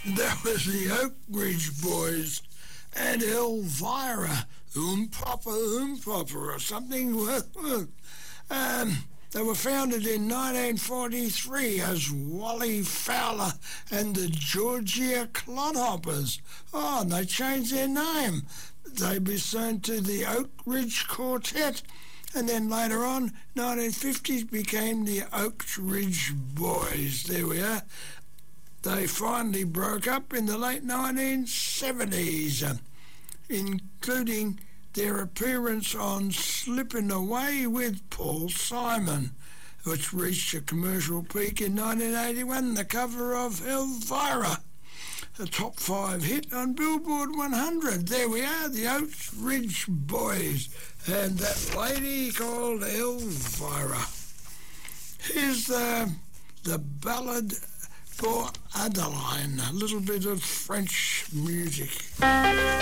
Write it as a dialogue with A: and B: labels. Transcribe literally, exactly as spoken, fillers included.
A: That was the Oak Ridge Boys and Elvira, Um Papa, Um Papa, or something. Um, they were founded in nineteen forty-three as Wally Fowler and the Georgia Clodhoppers. Oh, and they changed their name. They returned to the Oak Ridge Quartet, and then later on, nineteen fifties, became the Oak Ridge Boys. There we are. They finally broke up in the late nineteen seventies, uh, including their appearance on Slippin' Away with Paul Simon, which reached a commercial peak in nineteen eighty-one, the cover of Elvira, a top five hit on Billboard one hundred. There we are, the Oak Ridge Boys, and that lady called Elvira. Here's the, the ballad for Adeline, a little bit of French music.